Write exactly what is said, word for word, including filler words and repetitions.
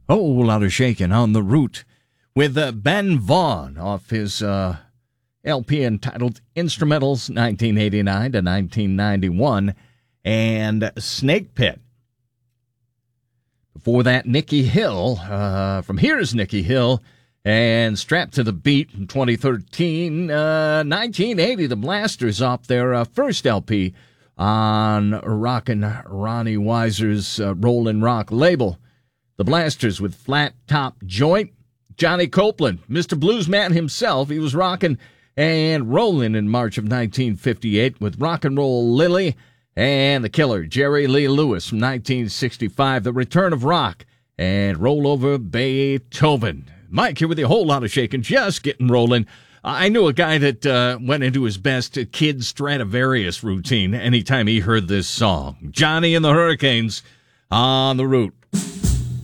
Whole lot of shaking on the route with uh, Ben Vaughn off his uh, L P entitled Instrumentals nineteen eighty-nine to nineteen ninety-one and Snake Pit. Before that, Nicky Hill, uh, from Here's Nicky Hill, and Strapped to the Beat in twenty thirteen. Uh, nineteen eighty, the Blasters off their uh, first L P on Rockin' Ronnie Weiser's uh, Rollin' Rock label. The Blasters with Flat Top Joint. Johnny Copeland, Mister Bluesman himself, he was rocking and rolling in March of nineteen fifty-eight with Rock and Roll Lily. And the Killer, Jerry Lee Lewis from nineteen sixty-five, The Return of Rock, and Roll Over Beethoven. Mike here with a whole lot of shaking, just getting rolling. I knew a guy that uh, went into his best Kid Stradivarius routine anytime he heard this song. Johnny and the Hurricanes on the route.